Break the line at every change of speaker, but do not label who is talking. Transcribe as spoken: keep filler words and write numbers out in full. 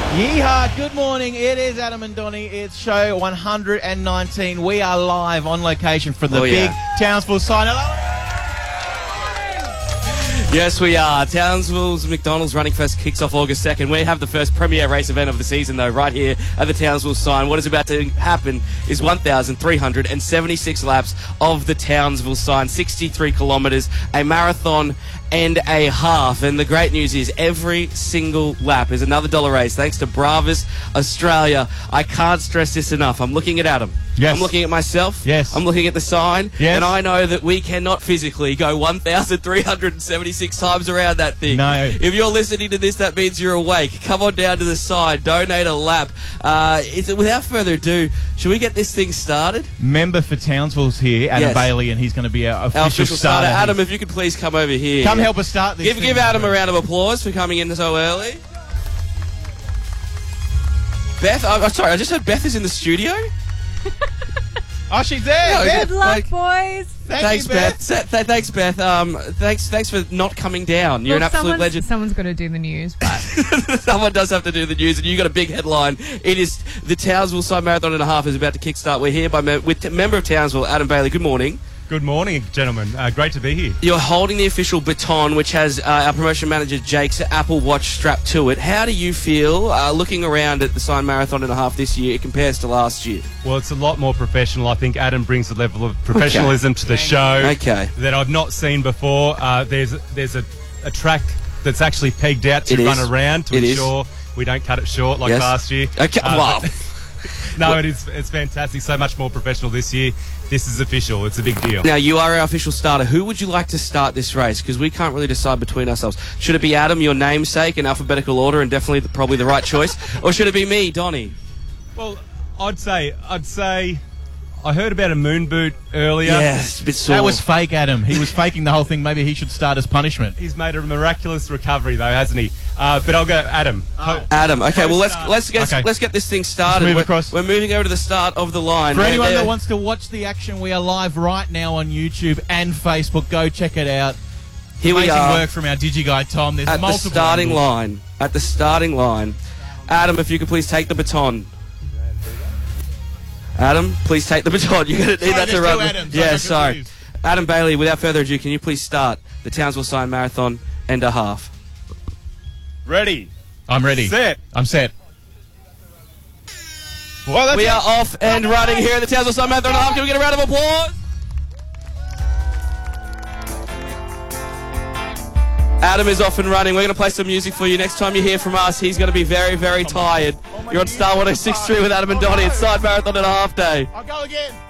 Yeehaw, good morning. It is Adam and Donnie. It's show one hundred nineteen. We are live on location from the
oh,
big
yeah.
Townsville sign. Hello.
Yes, we are. Townsville's McDonald's Running Fest kicks off August second. We have the first premier race event of the season, though, right here at the Townsville sign. What is about to happen is one thousand three hundred seventy-six laps of the Townsville sign, sixty-three kilometres, a marathon and a half. And the great news is every single lap is another dollar raise thanks to Bravas Australia. I can't stress this enough. I'm looking at Adam.
Yes.
I'm looking at myself.
Yes.
I'm looking at the sign.
Yes.
And I know that we cannot physically go one thousand three hundred seventy-six times around that thing.
No.
If you're listening to this, that means you're awake. Come on down to the sign. Donate a lap. Uh, is it, without further ado, should we get this thing started?
Member for Townsville's here, Adam
Yes.
Bailey, and he's going to be our official,
Our official starter.
starter.
Adam, if you could please come over here.
Come help us start this
Give,
thing.
give Adam a round of applause for coming in so early. Beth, I'm sorry, I just heard Beth is in the studio.
Oh, she's there.
Yeah,
Beth.
Good luck,
Like-
boys.
Thank
thanks,
you, Beth.
Beth. Sa- th- thanks, Beth. Um, thanks, thanks for not coming down. You're
Look,
an absolute
someone's,
legend.
Someone's got to do the news, but
Someone does have to do the news, and you got a big headline. It is the Townsville Side Marathon and a half is about to kickstart. We're here by me- with t- member of Townsville, Adam Bailey. Good morning.
Good morning, gentlemen. Uh, great to be here.
You're holding the official baton, which has uh, our promotion manager Jake's Apple Watch strapped to it. How do you feel uh, looking around at the Side Marathon and a half this year? It compares to last year.
Well, it's a lot more professional. I think Adam brings a level of professionalism to the show
Okay.
that I've not seen before. Uh, there's there's a, a track that's actually pegged out to
It
run
is.
around to
It is.
ensure we don't cut it short like
Yes.
last year.
Okay.
Uh,
Wow.
but- no, it is. It's fantastic. So much more professional this year. This is official. It's a big deal.
Now, you are our official starter. Who would you like to start this race? Because we can't really decide between ourselves. Should it be Adam, your namesake, in alphabetical order, and definitely the, probably the right choice? Or should it be me, Donnie?
Well, I'd say I'd say I heard about a moon boot earlier.
Yes, a bit sore.
That was fake, Adam. He was faking the whole thing. Maybe he should start as punishment.
He's made a miraculous recovery though, hasn't he? Uh, but I'll go Adam. Ho-
Adam. Okay, well let's
Start.
let's get
Okay.
let's get this thing started.
Let's move
we're,
across.
we're moving over to the start of the line.
For
We're
anyone
there.
that wants to watch the action, we are live right now on YouTube and Facebook. Go check it out.
Here we
Amazing
are
work from our DigiGuy Tom. There's
at the
multiple
starting
angles.
line. At the starting line, Adam, if you could please take the baton. Adam, please take the baton. You're going to need
Sorry,
that to
there's
run.
two Adams.
Yeah,
I'm
sorry.
confused.
Adam Bailey, without further ado, can you please start the Townsville Sign Marathon and a half?
Ready.
I'm ready.
Set.
I'm set. Well, that's
We
it.
are off and running here at the Townsville Sign Marathon and a half. Can we get a round of applause? Adam is off and running. We're going to play some music for you. Next time you hear from us, he's going to be very, very tired. You're on Star one oh six point three with Adam and Donnie. It's Side Marathon and a half day.
I'll go again.